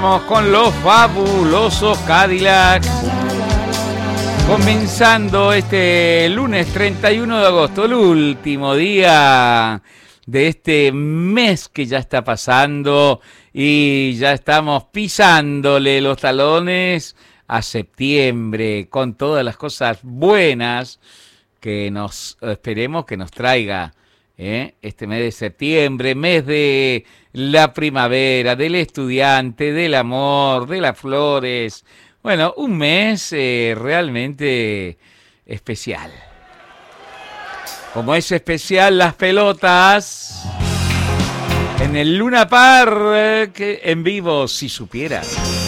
Vamos con los fabulosos Cadillacs. Comenzando este lunes 31 de agosto, el último día de este mes que ya está pasando y ya estamos pisándole los talones a septiembre con todas las cosas buenas que esperemos que nos traiga este mes de septiembre, mes de la primavera, del estudiante, del amor, de las flores. Bueno, un mes realmente especial. Como es especial las pelotas en el Luna Park, que en vivo, si supieras.